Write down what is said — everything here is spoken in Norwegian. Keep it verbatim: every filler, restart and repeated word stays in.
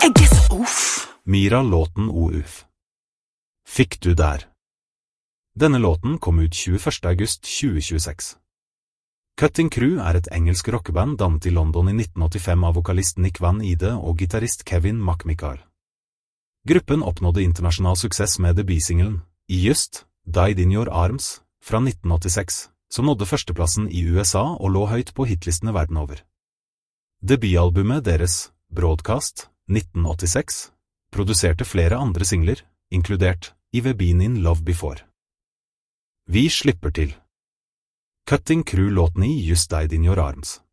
Jeg er så uff. Mira låten O Uff. Fikk du der? Denne låten kom ut tjueførste august tjue tjueseks. Cutting Crew er et engelsk rockeband dannet i London i nitten åttifem av vokalist Nick Van Ide og gitarist Kevin McMichael. Gruppen oppnådde internasjonal suksess med debutsingelen I Just, Died in Your Arms, fra nitten åttiseks, som nådde førsteplassen i U S A og lå høyt på hitlistene verden over. Debutalbumet deres, Broadcast, nitten åttiseks, produserte flere andre singler, inkludert I've Been in Love Before. Vi slipper til Cutting Crew-låten I Just Died in Your Arms.